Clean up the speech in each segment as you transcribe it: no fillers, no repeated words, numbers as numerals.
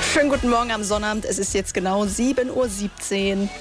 Schönen guten Morgen am Sonnabend. Es ist jetzt genau 7:17 Uhr.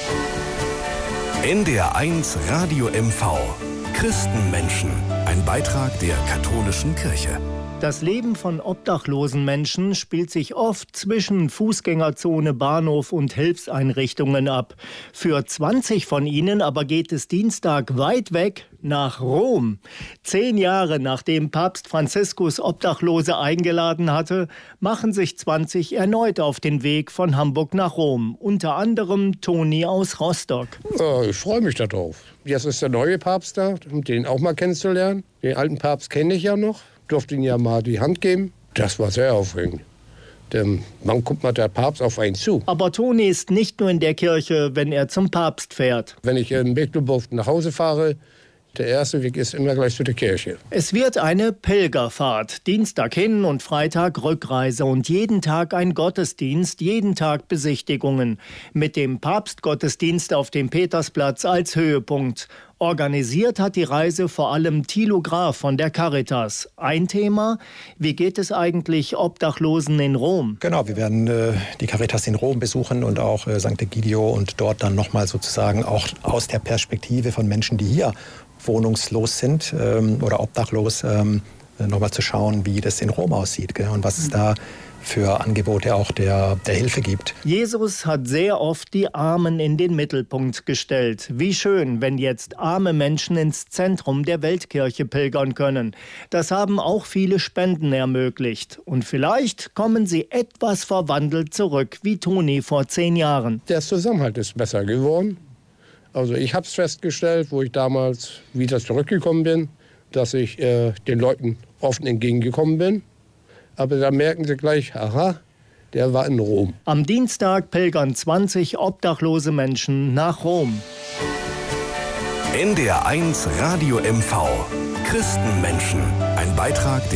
NDR 1 Radio MV. Christenmenschen. Ein Beitrag der katholischen Kirche. Das Leben von obdachlosen Menschen spielt sich oft zwischen Fußgängerzone, Bahnhof und Hilfseinrichtungen ab. Für 20 von ihnen aber geht es Dienstag weit weg nach Rom. 10 Jahre nachdem Papst Franziskus Obdachlose eingeladen hatte, machen sich 20 erneut auf den Weg von Hamburg nach Rom. Unter anderem Toni aus Rostock. Ich freue mich darauf. Jetzt ist der neue Papst da, um den auch mal kennenzulernen. Den alten Papst kenne ich ja noch. Durfte ihn ja mal die Hand geben. Das war sehr aufregend. Denn wann kommt mal der Papst auf einen zu? Aber Toni ist nicht nur in der Kirche, wenn er zum Papst fährt. Wenn ich in Mecklenburg nach Hause fahre, der erste Weg ist immer gleich zu der Kirche. Es wird eine Pilgerfahrt. Dienstag hin und Freitag Rückreise und jeden Tag ein Gottesdienst, jeden Tag Besichtigungen. Mit dem Papstgottesdienst auf dem Petersplatz als Höhepunkt. Organisiert hat die Reise vor allem Thilo Graf von der Caritas. Ein Thema, wie geht es eigentlich Obdachlosen in Rom? Genau, wir werden die Caritas in Rom besuchen und auch St. Egidio und dort dann nochmal sozusagen auch aus der Perspektive von Menschen, die hier wohnungslos sind oder obdachlos, nochmal zu schauen, wie das in Rom aussieht, gell? Und was es da für Angebote auch der Hilfe gibt. Jesus hat sehr oft die Armen in den Mittelpunkt gestellt. Wie schön, wenn jetzt arme Menschen ins Zentrum der Weltkirche pilgern können. Das haben auch viele Spenden ermöglicht. Und vielleicht kommen sie etwas verwandelt zurück, wie Toni vor 10 Jahren. Der Zusammenhalt ist besser geworden. Also ich habe es festgestellt, wo ich damals wieder zurückgekommen bin, dass ich den Leuten offen entgegengekommen bin. Aber da merken sie gleich, aha, der war in Rom. Am Dienstag pilgern 20 obdachlose Menschen nach Rom. NDR 1 Radio MV. Christenmenschen. Ein Beitrag